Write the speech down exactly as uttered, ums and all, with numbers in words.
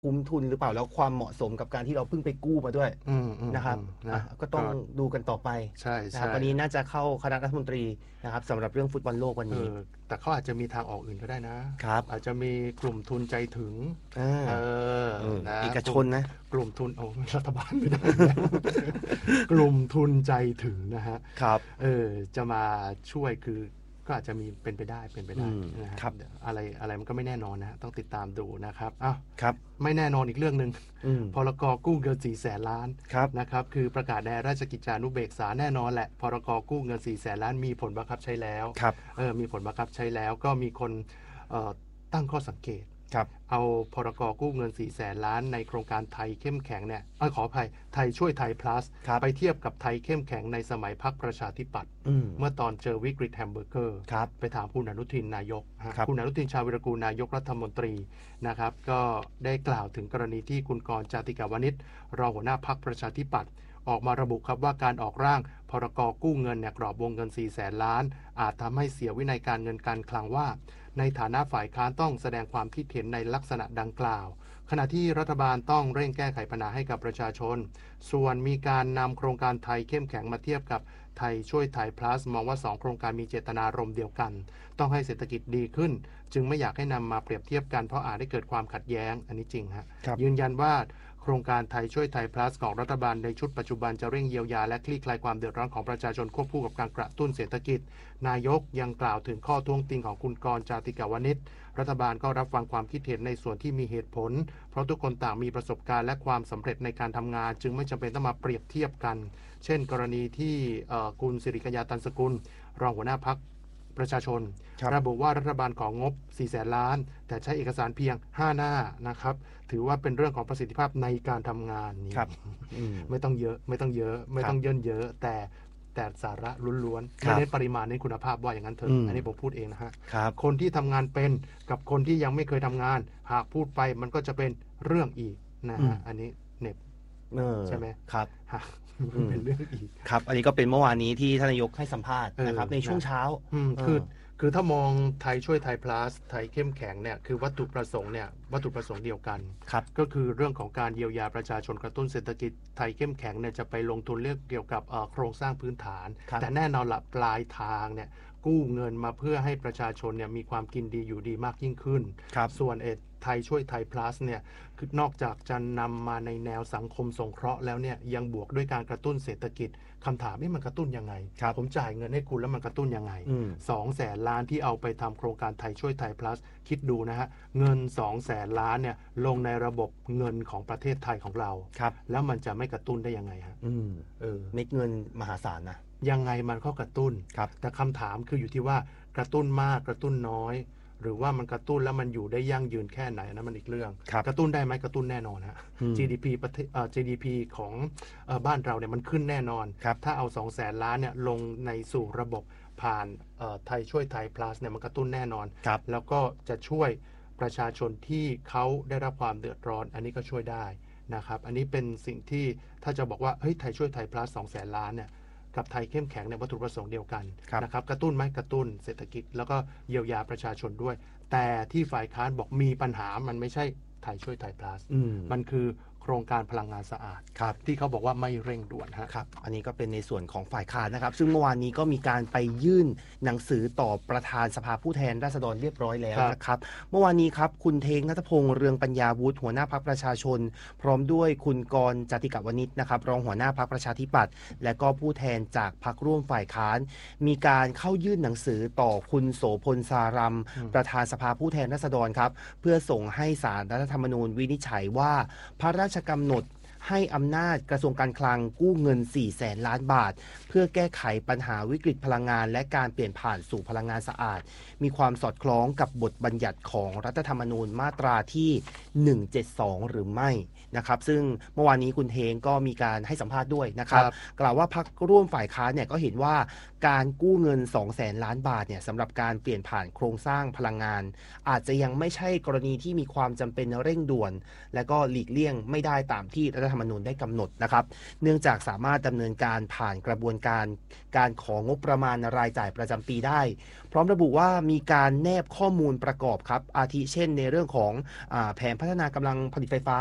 คุ้มทุนหรือเปล่าแล้วความเหมาะสมกับการที่เราเพิ่งไปกู้มาด้วยนะครับก็ต้องดูกันต่อไปใช่นะครับวันนี้น่าจะเข้าคณะรัฐมนตรีนะครับสำหรับเรื่องฟุตบอลโลกวันนี้แต่เขาอาจจะมีทางออกอื่นก็ได้นะครับอาจจะมีกลุ่มทุนใจถึงเออเอกชนนะกลุ่มทุนโอ้รัฐบาลไม่ได้กลุ่มทุนใจถึงนะฮะครับเออจะมาช่วยคือก็อาจจะมีเป็นไปได้เป็นไปได้นะครับอะไรอะไรมันก็ไม่แน่นอนนะต้องติดตามดูนะครับอ้าวครับไม่แน่นอนอีกเรื่องนึงพรกกู้เงินสี่แสนล้านนะครับคือประกาศในราชกิจจานุเบกษาแน่นอนแหละพรกกู้เงินสี่แสนล้านมีผลบังคับใช้แล้วเออมีผลบังคับใช้แล้วก็มีคนตั้งข้อสังเกตเอาพรกกู้เงินสี่แสนล้านในโครงการไทยเข้มแข็งเนี่ยขออภัยไทยช่วยไทย plus ไปเทียบกับไทยเข้มแข็งในสมัยพรรคประชาธิปัตย์เมื่อตอนเจอวิกฤตแฮมเบอร์เกอร์ไปถามคุณอนุทินนายกคุณอนุทินชาญวิรากูลนายกรัฐมนตรีนะครับก็ได้กล่าวถึงกรณีที่คุณกรณ์ จาติกาวนิชรองหัวหน้าพรรคประชาธิปัตย์ออกมาระบุครับว่าการออกร่างพรกกู้เงินเนี่ยกรอบวงเงินสี่แสนล้านอาจทำให้เสียวินัยการเงินการคลังว่าในฐานะฝ่ายค้านต้องแสดงความคิดเห็นในลักษณะดังกล่าวขณะที่รัฐบาลต้องเร่งแก้ไขปัญหาให้กับประชาชนส่วนมีการนำโครงการไทยเข้มแข็งมาเทียบกับไทยช่วยไทย plus มองว่าสองโครงการมีเจตนารมณ์เดียวกันต้องให้เศรษฐกิจดีขึ้นจึงไม่อยากให้นำมาเปรียบเทียบกันเพราะอาจได้เกิดความขัดแย้งอันนี้จริงฮะยืนยันว่าโครงการไทยช่วยไทย plus ของรัฐบาลในชุดปัจจุบันจะเร่งเยียวยาและคลี่คลายความเดือดร้อนของประชาชนควบคู่กับการกระตุ้นเศรษฐกิจนายกยังกล่าวถึงข้อท้วงติงของคุณกรณ์ จาติกาวนิชรัฐบาลก็รับฟังความคิดเห็นในส่วนที่มีเหตุผลเพราะทุกคนต่างมีประสบการณ์และความสำเร็จในการทำงานจึงไม่จำเป็นต้องมาเปรียบเทียบกันเช่นกรณีที่คุณสิริกัญญาตันสกุลรองหัวหน้าพรรคประชาชนระบุว่ารัฐบาลของงบสี่แสนล้านแต่ใช้เอกสารเพียงห้าหน้านะครับถือว่าเป็นเรื่องของประสิทธิภาพในการทำงานนี่ไม่ต้องเยอะไม่ต้องเยอะไม่ต้องเยินเยอะแต่แต่สาระล้วนๆไม่เน้นปริมาณเน้นคุณภาพว่าอย่างนั้นเถอะอันนี้ผมพูดเองนะฮะคนที่ทำงานเป็นกับคนที่ยังไม่เคยทำงานหากพูดไปมันก็จะเป็นเรื่องอีกนะฮะอันนี้เน็บใช่ไหมครับเป็นเรื่องอีกครับอันนี้ก็เป็นเมื่อวานนี้ที่ท่านนายกให้สัมภาษณ์นะครับในช่วงเช้าคือคือถ้ามองไทยช่วยไทย plus ไทยเข้มแข็งเนี่ยคือวัตถุประสงค์เนี่ยวัตถุประสงค์เดียวกันก็คือเรื่องของการเยียวยาประชาชนกระตุ้นเศรษฐกิจไทยเข้มแข็งเนี่ยจะไปลงทุนเรื่องเกี่ยวกับโครงสร้างพื้นฐานแต่แน่นอนละปลายทางเนี่ยกู้เงินมาเพื่อให้ประชาชนเนี่ยมีความกินดีอยู่ดีมากยิ่งขึ้นส่วนเอ็ดไทยช่วยไทย plus เนี่ยคือนอกจากจะนำมาในแนวสังคมสงเคราะห์แล้วเนี่ยยังบวกด้วยการกระตุ้นเศรษฐกิจคำถามนี่มันกระตุ้นยังไงผมจ่ายเงินให้คุณแล้วมันกระตุ้นยังไงสองแสนล้านที่เอาไปทำโครงการไทยช่วยไทย plus คิดดูนะฮะเงินสองแสนล้านเนี่ยลงในระบบเงินของประเทศไทยของเราแล้วมันจะไม่กระตุ้นได้ยังไงฮะเออเม็ดเงินมหาศาลนะยังไงมันก็กระตุ้นแต่คำถามคืออยู่ที่ว่ากระตุ้นมากกระตุ้นน้อยหรือว่ามันกระตุ้นแล้วมันอยู่ได้ยั่งยืนแค่ไหนนะมันอีกเรื่องกระตุ้นได้ไหมกระตุ้นแน่นอนฮะ จี ดี พี ประเทศ จี ดี พี ของบ้านเราเนี่ยมันขึ้นแน่นอนถ้าเอาสองแสนล้านเนี่ยลงในสู่ระบบผ่านไทยช่วยไทย plus เนี่ยมันกระตุ้นแน่นอนแล้วก็จะช่วยประชาชนที่เขาได้รับความเดือดร้อนอันนี้ก็ช่วยได้นะครับอันนี้เป็นสิ่งที่ถ้าจะบอกว่าเฮ้ยไทยช่วยไทย plus สองแสนล้านเนี่ยกับไทยเข้มแข็งในวัตถุประสงค์เดียวกันนะครับกระตุ้นไหมกระตุ้นเศรษฐกิจแล้วก็เยียวยาประชาชนด้วยแต่ที่ฝ่ายค้านบอกมีปัญหามันไม่ใช่ไทยช่วยไทย plus มันคือโครงการพลังงานสะอาดที่เขาบอกว่าไม่เร่งด่วนครับอันนี้ก็เป็นในส่วนของฝ่ายค้านนะครับซึ่งเมื่อวานนี้ก็มีการไปยื่นหนังสือต่อประธานสภาผู้แทนราษฎรเรียบร้อยแล้วนะครับเมื่อวานนี้ครับคุณเทง ณัฐพงษ์เรืองปัญญาวุฒิหัวหน้าพรรคประชาชนพร้อมด้วยคุณกรณ์ จาติกาวนิชนะครับรองหัวหน้าพรรคประชาธิปัตย์และก็ผู้แทนจากพรรคร่วมฝ่ายค้านมีการเข้ายื่นหนังสือต่อคุณโสพลสารัมประธานสภาผู้แทนราษฎรครับเพื่อส่งให้ศาลรัฐธรรมนูญวินิจฉัยว่าพระราชกำหนดให้อำนาจกระทรวงการคลังกู้เงินสี่แสนล้านบาทเพื่อแก้ไขปัญหาวิกฤตพลังงานและการเปลี่ยนผ่านสู่พลังงานสะอาดมีความสอดคล้องกับบทบัญญัติของรัฐธรรมนูญมาตราที่หนึ่งเจ็ดสองหรือไม่นะครับซึ่งเมื่อวานนี้คุณเทงก็มีการให้สัมภาษณ์ด้วยนะครับกล่าวว่าพรรคร่วมฝ่ายค้านเนี่ยก็เห็นว่าการกู้เงิน สองแสน ล้านบาทเนี่ยสำหรับการเปลี่ยนผ่านโครงสร้างพลังงานอาจจะยังไม่ใช่กรณีที่มีความจำเป็นเร่งด่วนและก็หลีกเลี่ยงไม่ได้ตามที่รัฐธรรมนูญได้กำหนดนะครับเนื่องจากสามารถดำเนินการผ่านกระบวนการการของงบประมาณรายจ่ายประจำปีได้พร้อมระบุว่ามีการแนบข้อมูลประกอบครับอาทิเช่นในเรื่องของอ่าแผนพัฒนากำลังผลิตไฟฟ้า